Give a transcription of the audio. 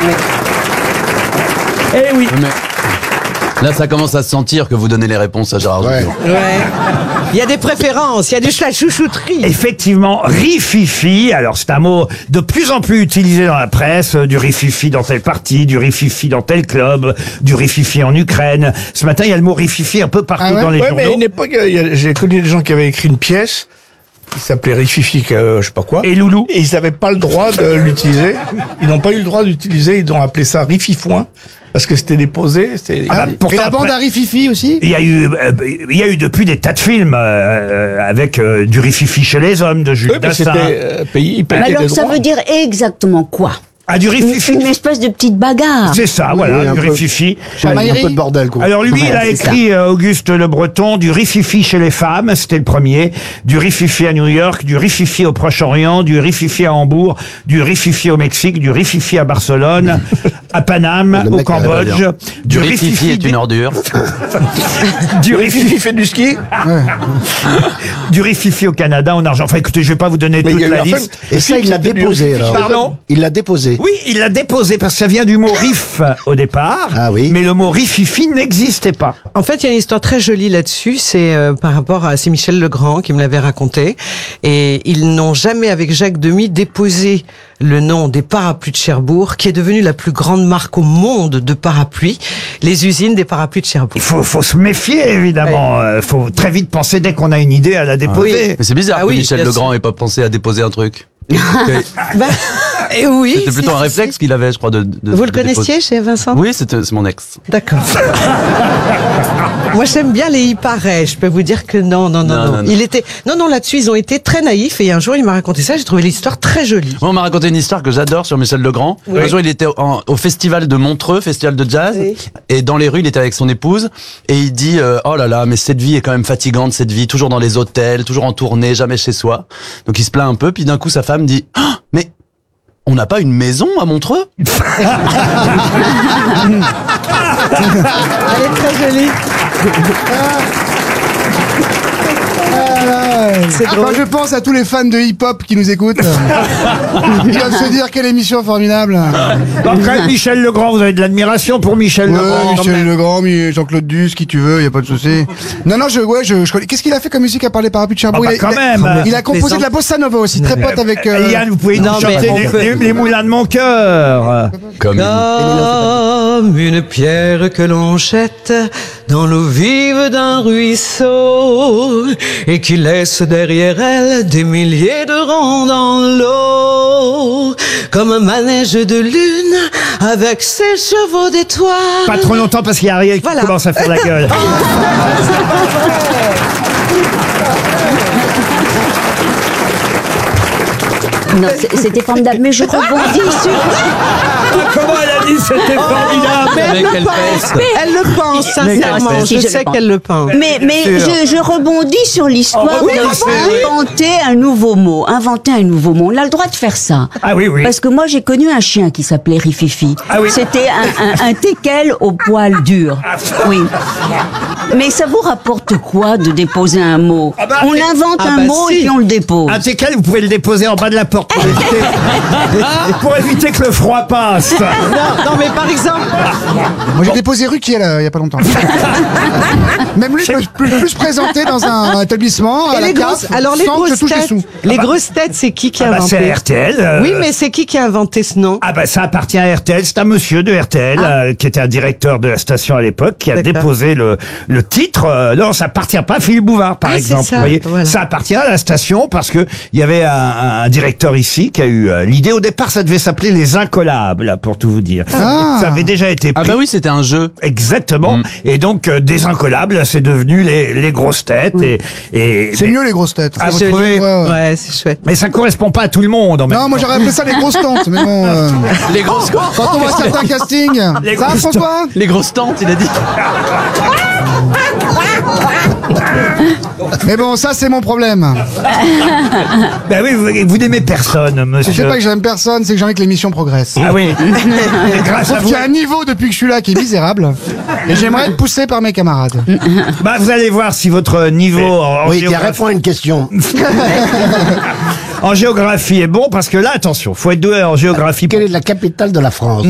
Eh oui. Mais là, ça commence à se sentir que vous donnez les réponses à Gérard Jugnot. Ouais. Il y a des préférences, il y a de la chouchouterie. Effectivement, rififi, alors c'est un mot de plus en plus utilisé dans la presse, du rififi dans tel parti, du rififi dans tel club, du rififi en Ukraine. Ce matin, il y a le mot rififi un peu partout dans les journaux. Mais à une époque, j'ai connu des gens qui avaient écrit une pièce qui s'appelait Rififi, je sais pas quoi. Et Loulou. Et ils n'avaient pas le droit de l'utiliser. Ils n'ont pas eu le droit d'utiliser, ils ont appelé ça Rififoin. Parce que c'était déposé. Et la bande à Rififi aussi. Il y a eu depuis des tas de films avec du rififi chez les hommes de Jules Dassin. Alors ça veut dire exactement quoi? Ah, du rififi. Une espèce de petite bagarre. C'est ça, voilà, du rififi. Un peu de bordel, quoi. Alors lui, il a écrit, Auguste Le Breton, du rififi chez les femmes, c'était le premier, du rififi à New York, du rififi au Proche-Orient, du rififi à Hambourg, du rififi au Mexique, du rififi à Barcelone, à Paname, au Cambodge. Du rififi est une ordure. Du rififi fait du ski. Du rififi au Canada, en argent. Enfin, écoutez, je vais pas vous donner toute la liste. Et ça, il l'a déposé, alors. Pardon? Il l'a déposé. Oui, il l'a déposé parce que ça vient du mot riff au départ. Ah oui. Mais le mot rififi n'existait pas. En fait, il y a une histoire très jolie là-dessus. C'est par rapport à Michel Legrand qui me l'avait raconté. Et ils n'ont jamais, avec Jacques Demy, déposé le nom des parapluies de Cherbourg, qui est devenue la plus grande marque au monde de parapluies, les usines des parapluies de Cherbourg. Il faut se méfier, évidemment. Faut très vite penser, dès qu'on a une idée, à la déposer. Oui. Mais c'est bizarre que Michel Legrand ait pas pensé à déposer un truc. Et oui. C'était plutôt un réflexe qu'il avait, je crois. Vous le connaissiez chez Vincent? Oui, c'est mon ex. D'accord. Moi, j'aime bien les il paraît. Je peux vous dire que non. Non, là-dessus, ils ont été très naïfs. Et un jour, il m'a raconté ça. J'ai trouvé l'histoire très jolie. Moi, on m'a raconté une histoire que j'adore sur Michel Legrand. Oui. Un jour, il était au festival de Montreux, festival de jazz. Oui. Et dans les rues, il était avec son épouse. Et il dit, oh là là, mais cette vie est quand même fatigante, cette vie. Toujours dans les hôtels, toujours en tournée, jamais chez soi. Donc, il se plaint un peu. Puis d'un coup, sa femme dit, oh, mais on n'a pas une maison à Montreux? Elle est très jolie. Quand je pense à tous les fans de hip-hop qui nous écoutent, ils doivent se dire quelle émission formidable. Après, Michel Legrand, vous avez de l'admiration pour Michel Legrand. Michel Legrand, Jean-Claude Duss, qui tu veux, y a pas de souci. Non, je qu'est-ce qu'il a fait comme musique à part les parapluies de Cherbourg? Il a composé de la bossa nova aussi, très pote avec. Yann, vous pouvez nous chanter les moulins de mon cœur. Comme une pierre que l'on jette dans l'eau vive d'un ruisseau et qui laisse derrière elle des milliers de ronds dans l'eau, comme un manège de lune avec ses chevaux d'étoiles. Pas trop longtemps parce qu'il y a Ariel qui commence à faire la gueule. Non, c'était formidable, mais je rebondis sur... Comment elle a dit c'était formidable? Elle le pense, sincèrement. Je sais qu'elle le pense. Mais je rebondis sur l'histoire d'inventer un nouveau mot. Inventer un nouveau mot. On a le droit de faire ça. Ah oui, oui. Parce que moi, j'ai connu un chien qui s'appelait Rififi. Ah oui. C'était un teckel au poil dur. Oui. Mais ça vous rapporte quoi de déposer un mot? On invente un mot et puis on le dépose. Un teckel, vous pouvez le déposer en bas de la porte pour éviter que le froid passe. Non, mais par exemple... Moi, j'ai déposé Ruquier, là, il y a pas longtemps. Même lui, je peux plus présenter dans un établissement à la carte, alors les grosses têtes, c'est qui a inventé? C'est RTL. Oui, mais c'est qui a inventé ce nom? Ah bah ça appartient à RTL. C'est un monsieur de RTL qui était un directeur de la station à l'époque qui a déposé le titre. Non, ça appartient pas à Philippe Bouvard, par exemple. Ça, vous voyez, voilà. Ça appartient à la station parce que il y avait un directeur ici qui a eu l'idée. Au départ, ça devait s'appeler Les Incollables, pour tout vous dire. Ça avait déjà été pris. Ah bah oui, c'était un jeu. Exactement. Et donc des Incollables, c'est devenu les grosses têtes. Et c'est mieux les grosses têtes. Ah, vous trouvez? Ouais, c'est chouette. Mais ça correspond pas à tout le monde. Non, moi j'aurais appelé ça les grosses tantes. Mais bon, les grosses tantes. Quand on voit certains castings, ça François? Les grosses tantes, il a dit. Mais bon, ça c'est mon problème. Ben oui, vous n'aimez personne, monsieur. Je sais pas que j'aime personne, c'est que j'ai envie que l'émission progresse. Ah oui. Grâce à vous. Il y a un niveau depuis que je suis là qui est misérable. Et j'aimerais être poussé par mes camarades. Bah, vous allez voir si votre niveau oui, qui répond à une question. En géographie est bon, parce que là, attention, faut être doué en géographie. Quelle est la capitale de la France?